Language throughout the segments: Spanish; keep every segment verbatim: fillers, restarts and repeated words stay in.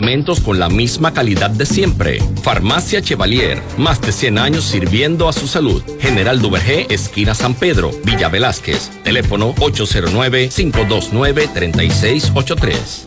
alimentos con la misma calidad de siempre. Farmacia Chevalier, más de cien años sirviendo a su salud. General Duvergé, esquina San Pedro, Villa Velázquez. Teléfono ocho cero nueve, cinco dos nueve, tres seis ocho tres.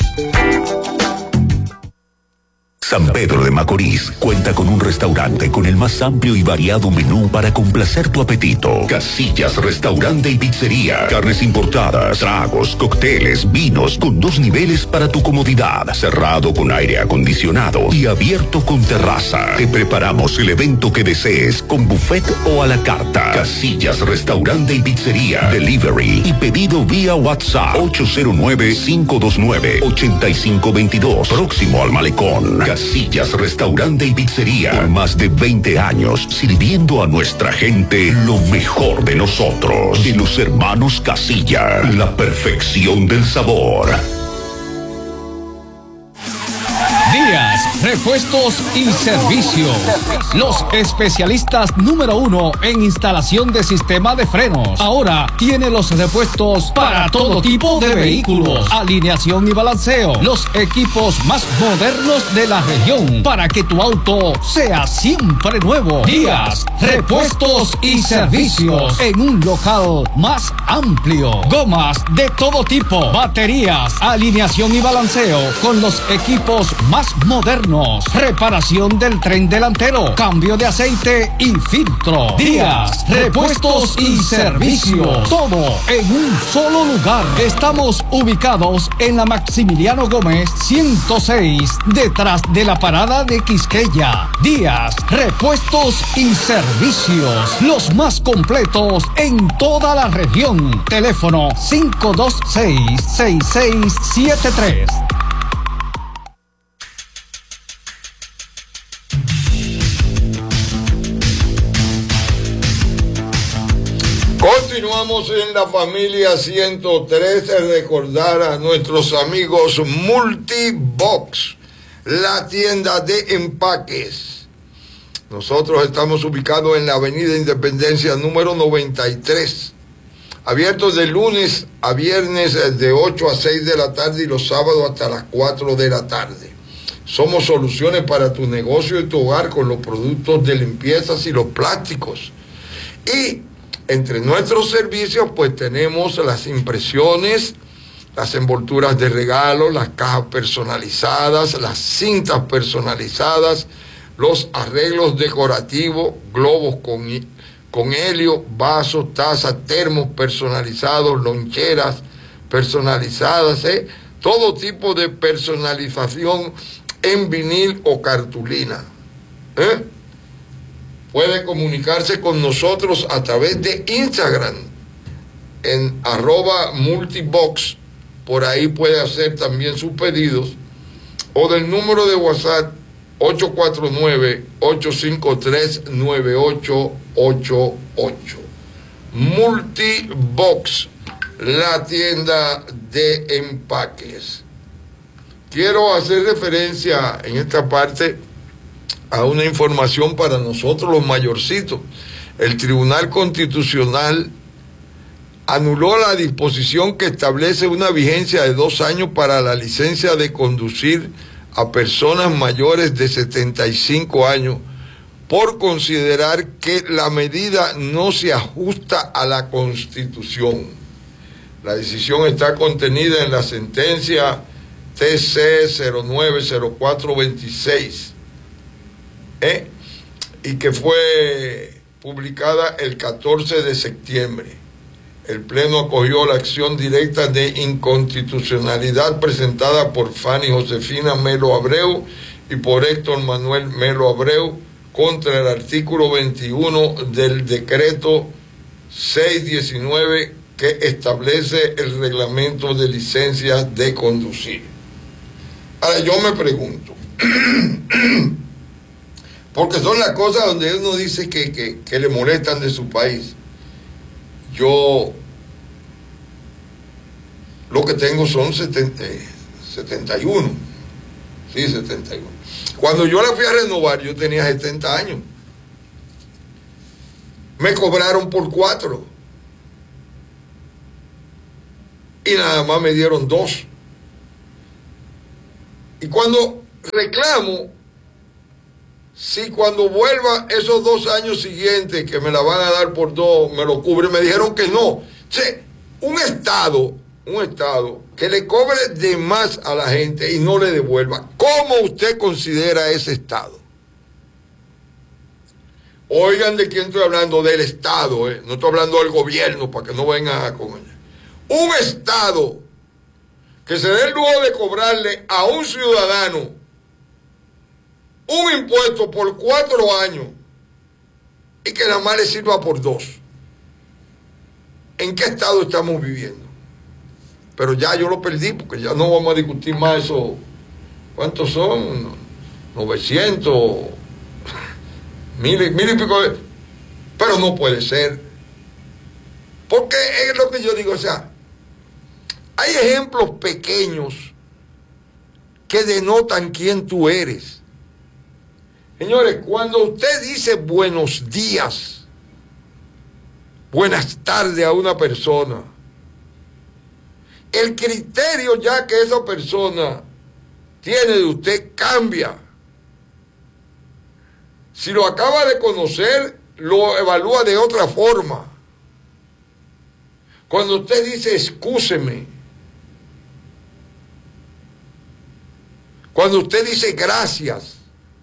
San Pedro de Macorís cuenta con un restaurante con el más amplio y variado menú para complacer tu apetito. Casillas Restaurante y Pizzería. Carnes importadas, tragos, cócteles, vinos con dos niveles para tu comodidad. Cerrado con aire acondicionado y abierto con terraza. Te preparamos el evento que desees con buffet o a la carta. Casillas Restaurante y Pizzería. Delivery y pedido vía WhatsApp ocho cero nueve, cinco dos nueve, ocho cinco dos dos. Próximo al Malecón. Casillas Restaurante y Pizzería. Por más de veinte años sirviendo a nuestra gente lo mejor de nosotros. De los hermanos Casilla. La perfección del sabor. Díaz, repuestos y servicios. Los especialistas número uno en instalación de sistema de frenos. Ahora tiene los repuestos para todo tipo de vehículos. Alineación y balanceo. Los equipos más modernos de la región para que tu auto sea siempre nuevo. Díaz, repuestos y servicios en un local más amplio. Gomas de todo tipo. Baterías, alineación y balanceo con los equipos más modernos. Reparación del tren delantero, cambio de aceite y filtro. Díaz, repuestos y servicios. Todo en un solo lugar. Estamos ubicados en la Maximiliano Gómez ciento seis, detrás de la parada de Quisqueya. Díaz, repuestos y servicios. Los más completos en toda la región. Teléfono cinco dos seis, seis seis siete tres. Continuamos en la familia ciento trece, recordar a nuestros amigos Multibox, la tienda de empaques. Nosotros estamos ubicados en la avenida Independencia número noventa y tres, abiertos de lunes a viernes de ocho a seis de la tarde y los sábados hasta las cuatro de la tarde. Somos soluciones para tu negocio y tu hogar con los productos de limpiezas y los plásticos. Y entre nuestros servicios, pues tenemos las impresiones, las envolturas de regalo, las cajas personalizadas, las cintas personalizadas, los arreglos decorativos, globos con, con helio, vasos, tazas, termos personalizados, loncheras personalizadas, ¿eh? Todo tipo de personalización en vinil o cartulina, ¿eh? Puede comunicarse con nosotros a través de Instagram, en arroba multibox, por ahí puede hacer también sus pedidos, o del número de WhatsApp ocho cuatro nueve, ocho cinco tres, nueve ocho ocho ocho. Multibox, la tienda de empaques. Quiero hacer referencia en esta parte a una información para nosotros los mayorcitos. El Tribunal Constitucional anuló la disposición que establece una vigencia de dos años para la licencia de conducir a personas mayores de setenta y cinco años por considerar que la medida no se ajusta a la Constitución. La decisión está contenida en la sentencia T C cero nueve cero cuatro veintiséis. ¿Eh? y que fue publicada el catorce de septiembre. El Pleno acogió la acción directa de inconstitucionalidad presentada por Fanny Josefina Melo Abreu y por Héctor Manuel Melo Abreu contra el artículo veintiuno del decreto seiscientos diecinueve que establece el reglamento de licencias de conducir. Ahora yo me pregunto, porque son las cosas donde uno dice que, que, que le molestan de su país. Yo lo que tengo son setenta, setenta y uno. Sí, setenta y uno. Cuando yo la fui a renovar, yo tenía setenta años. Me cobraron por cuatro. Y nada más me dieron dos. Y cuando reclamo si cuando vuelva esos dos años siguientes que me la van a dar por dos, me lo cubre. Me dijeron que no. Che, un Estado, un Estado que le cobre de más a la gente y no le devuelva. ¿Cómo usted considera ese Estado? Oigan de quién estoy hablando, del Estado, ¿eh? No estoy hablando del gobierno para que no vengan con ella. Un Estado que se dé el lujo de cobrarle a un ciudadano un impuesto por cuatro años y que nada más le sirva por dos. ¿En qué estado estamos viviendo? Pero ya yo lo perdí porque ya no vamos a discutir más eso. ¿Cuántos son? novecientos, mil, mil y pico. De... Pero no puede ser. Porque es lo que yo digo, o sea, hay ejemplos pequeños que denotan quién tú eres. Señores, cuando usted dice buenos días, buenas tardes a una persona, el criterio ya que esa persona tiene de usted cambia. Si lo acaba de conocer, lo evalúa de otra forma. Cuando usted dice excúseme, cuando usted dice gracias,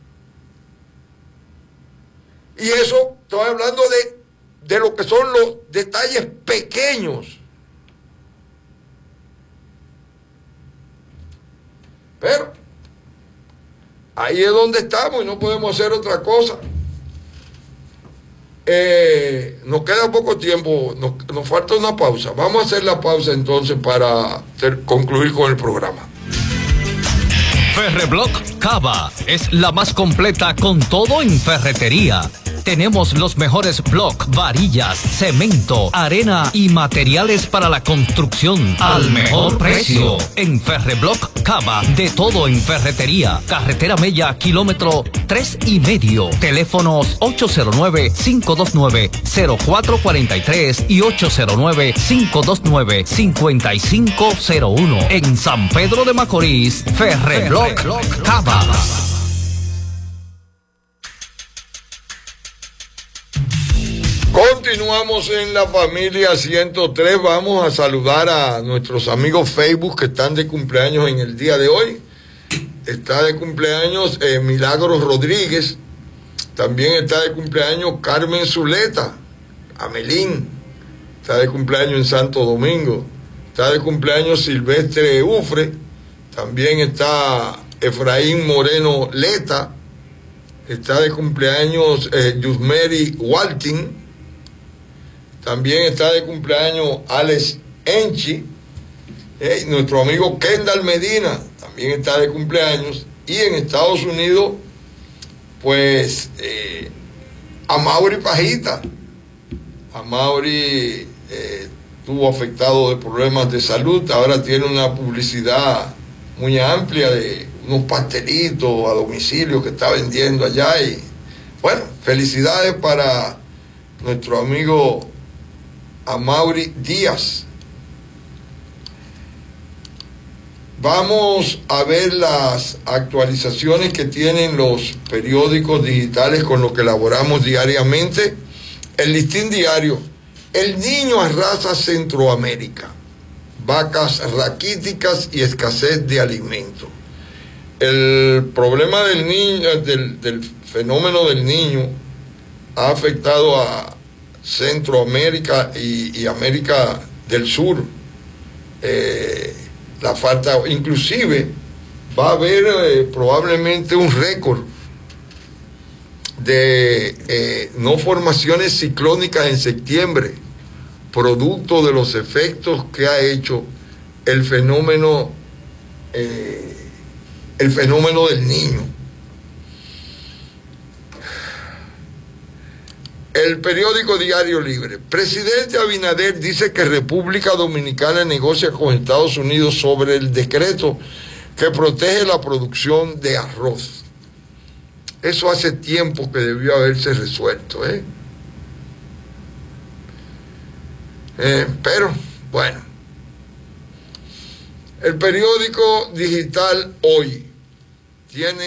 y eso estoy hablando de, de lo que son los detalles pequeños. Pero ahí es donde estamos y no podemos hacer otra cosa. Eh, nos queda poco tiempo, nos, nos falta una pausa. Vamos a hacer la pausa entonces para ter, concluir con el programa. Ferreblock Cava es la más completa con todo en ferretería. Tenemos los mejores block, varillas, cemento, arena y materiales para la construcción al mejor precio. En Ferreblock Cava, de todo en ferretería. Carretera Mella, kilómetro tres y medio. Teléfonos ocho cero nueve, cinco dos nueve, cero cuatro cuatro tres y ocho cero nueve, cinco dos nueve, cinco cinco cero uno. En San Pedro de Macorís, Ferreblock Cava. Continuamos en la familia ciento tres. Vamos a saludar a nuestros amigos Facebook que están de cumpleaños en el día de hoy. Está de cumpleaños eh, Milagros Rodríguez. También está de cumpleaños Carmen Zuleta, Amelín. Está de cumpleaños en Santo Domingo. Está de cumpleaños Silvestre Ufre. También está Efraín Moreno Leta. Está de cumpleaños eh, Yusmeri Waltin. También está de cumpleaños Alex Enchi. Eh, nuestro amigo Kendall Medina también está de cumpleaños. Y en Estados Unidos, pues, eh, Amaury Pajita. Amaury eh, estuvo afectado de problemas de salud. Ahora tiene una publicidad muy amplia de unos pastelitos a domicilio que está vendiendo allá. Y bueno, felicidades para nuestro amigo Amaury Díaz. Vamos a ver las actualizaciones que tienen los periódicos digitales con los que elaboramos diariamente. El Listín Diario: el niño arrasa Centroamérica, vacas raquíticas y escasez de alimentos. El problema del niño, del, del fenómeno del niño, ha afectado a Centroamérica y, y América del Sur. Eh, la falta, inclusive va a haber eh, probablemente un récord de eh, no formaciones ciclónicas en septiembre, producto de los efectos que ha hecho el fenómeno eh, el fenómeno del niño. El periódico Diario Libre: presidente Abinader dice que República Dominicana negocia con Estados Unidos sobre el decreto que protege la producción de arroz. Eso hace tiempo que debió haberse resuelto, ¿eh? Eh, pero, bueno. El periódico digital Hoy: tiene